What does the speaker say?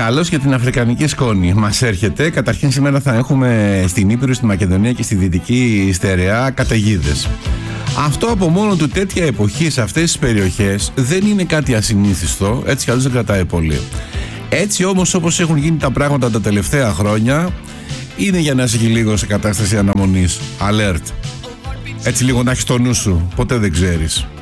Καλώς για την αφρικανική σκόνη. Μας έρχεται. Καταρχήν σήμερα θα έχουμε στην Ήπειρο, στη Μακεδονία και στη Δυτική Στερεά καταιγίδες. Αυτό από μόνο του τέτοια εποχή σε αυτές τις περιοχές δεν είναι κάτι ασυνήθιστο, έτσι κι αλλιώς δεν κρατάει πολύ. Έτσι όμως όπως έχουν γίνει τα πράγματα τα τελευταία χρόνια, είναι για να είσαι και λίγο σε κατάσταση αναμονής. Alert. Έτσι λίγο να έχεις το νου σου, ποτέ δεν ξέρεις.